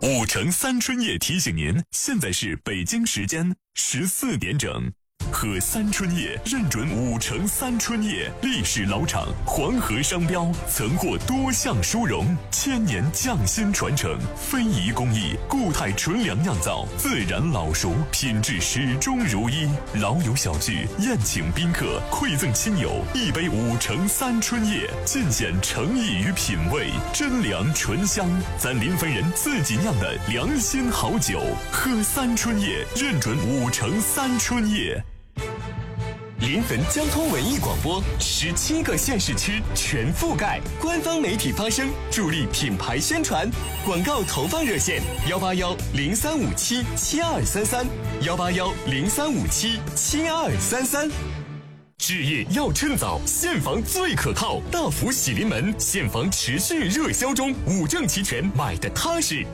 5城3春夜提醒您，现在是北京时间14点整。喝3春夜认准5城3春夜，历史老厂，黄河商标，曾获多项殊荣，1000年匠心传承，非遗工艺，固态纯粮酿造，自然老熟，品质始终如一。老友小聚，宴请宾客，馈赠亲友，一杯5城3春夜，尽显诚意与品味，真粮醇香，咱临汾人自己酿的良心好酒。喝3春夜，认准5城3春夜。 临汾交通文艺广播，17个县市区全覆盖，官方媒体发声，助力品牌宣传。广告投放热线：181-0357-7233，181-0357-7233。置业要趁早，现房最可靠，大福喜临门，现房持续热销中，5证齐全，买的踏实。